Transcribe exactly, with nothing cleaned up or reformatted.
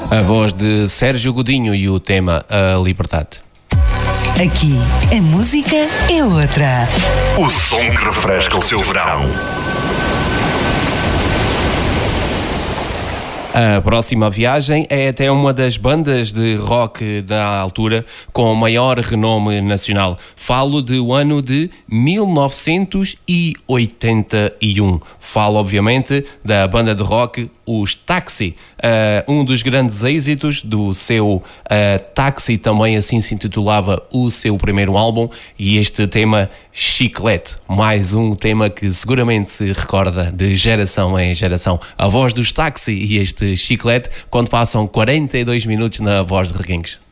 A voz de Sérgio Godinho e o tema A Liberdade. Aqui, a música é outra. O som que refresca o seu verão. A próxima viagem é até uma das bandas de rock da altura com maior renome nacional. Falo do ano de mil novecentos e oitenta e um. Falo, obviamente, da banda de rock Os Taxi, uh, um dos grandes êxitos do seu uh, Taxi, também assim se intitulava o seu primeiro álbum, e este tema Chiclete, mais um tema que seguramente se recorda de geração em geração. A voz dos Taxi e este Chiclete, quando passam quarenta e dois minutos na Voz de Reguengos.